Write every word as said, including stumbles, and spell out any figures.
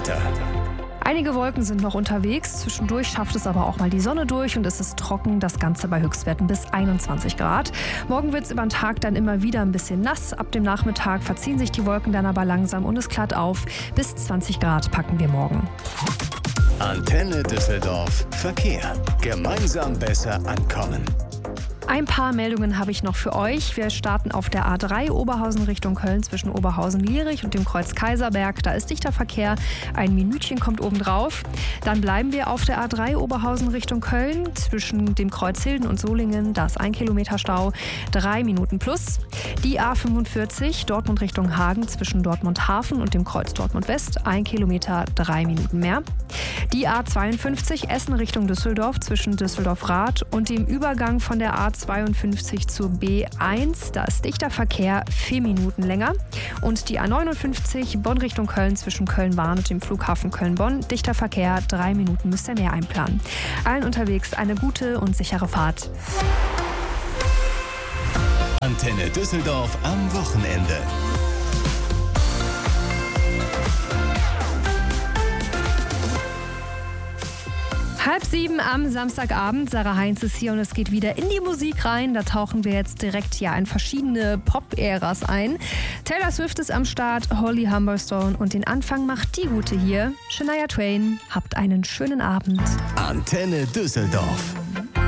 Wetter. Einige Wolken sind noch unterwegs, zwischendurch schafft es aber auch mal die Sonne durch und es ist trocken, das Ganze bei Höchstwerten bis einundzwanzig Grad. Morgen wird es über den Tag dann immer wieder ein bisschen nass. Ab dem Nachmittag verziehen sich die Wolken dann aber langsam und es klart auf. Bis zwanzig Grad packen wir morgen. Antenne Düsseldorf Verkehr. Gemeinsam besser ankommen. Ein paar Meldungen habe ich noch für euch. Wir starten auf der A drei Oberhausen Richtung Köln zwischen Oberhausen-Lierich und dem Kreuz Kaiserberg. Da ist dichter Verkehr. Ein Minütchen kommt obendrauf. Dann bleiben wir auf der A drei Oberhausen Richtung Köln zwischen dem Kreuz Hilden und Solingen. Da ist ein Kilometer Stau. Drei Minuten plus. Die A fünfundvierzig Dortmund Richtung Hagen zwischen Dortmund Hafen und dem Kreuz Dortmund West. Ein Kilometer, drei Minuten mehr. Die A zweiundfünfzig Essen Richtung Düsseldorf zwischen Düsseldorf-Rath und dem Übergang von der A zweiundfünfzig zur B eins. Da ist dichter Verkehr, vier Minuten länger. Und die A neunundfünfzig Bonn Richtung Köln zwischen Köln-Bahn und dem Flughafen Köln-Bonn. Dichter Verkehr, drei Minuten müsst ihr mehr einplanen. Allen unterwegs eine gute und sichere Fahrt. Antenne Düsseldorf am Wochenende. Halb sieben am Samstagabend. Sarah Heinz ist hier und es geht wieder in die Musik rein. Da tauchen wir jetzt direkt ja in verschiedene Pop-Äras ein. Taylor Swift ist am Start, Holly Humberstone und den Anfang macht die Gute hier. Shania Twain, habt einen schönen Abend. Antenne Düsseldorf.